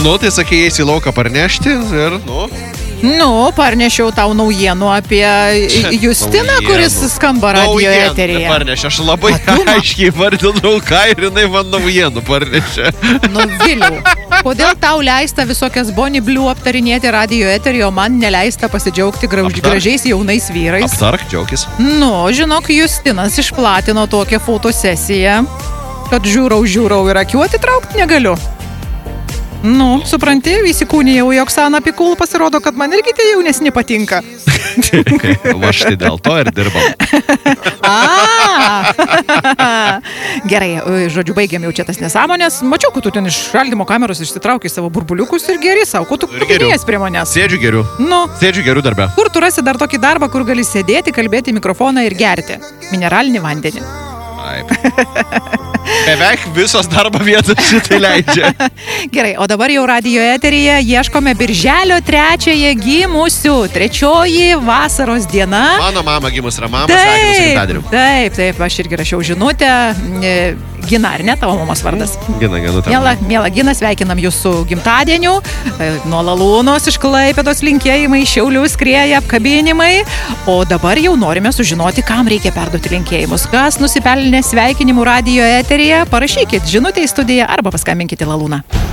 Nu, tai sakė, eisi į lauką parnešti ir, parnešiau tau naujienų apie Justiną, kuris skamba radio eteryje. Parnešė, aš labai aiškiai vardinau, ką ir jinai man naujienų parnešė. Viliau, kodėl tau leista visokias Bonnie Blue aptarinėti radio eteryje, o man neleista pasidžiaugti gražiais jaunais vyrais? Aptark, džiaukis. Žinok, Justinas išplatino tokią fotosesiją, kad žiūrau ir akių atitraukti negaliu. Supranti, įsikūnijau į Oksaną Pikul, pasirodo, kad man irgi tie jaunesni patinka. Va štai dėl to ir dirbam. Gerai, žodžiu, baigiam jau čia tas nesąmonės. Mačiau, kad tu ten iš šaldymo kameros išsitraukai savo burbuliukus ir geri savo. Ko tu kabinėjęs prie manęs? Sėdžiu geriu. Sėdžiu geriu darbę. Kur tu rasi dar tokį darbą, kur gali sėdėti, kalbėti į mikrofoną ir gerti mineralinį vandenį? Beveik visos darbo vietos šitai leidžia. Gerai, o dabar jau radio eteryje ieškome birželio 3-ąją gimusių. 3-oji vasaros diena. Mano mama gimus yra mama, sveikinus su gimtadieniu. Taip, aš irgi rašiau žinutę. Gina, ar ne tavo mamos vardas? Gina. Miela Gina, sveikinam jūs su gimtadieniu. Nuo Lalūnos iš Klaipėdos linkėjimai, Šiaulių skrieja apkabinimai. O dabar jau norime sužinoti, kam reikia perduoti linkėjimus. Kas nusipelnė sveikinimų radio eteryje, parašykit žinutę į studiją arba paskambinkite Lalūną.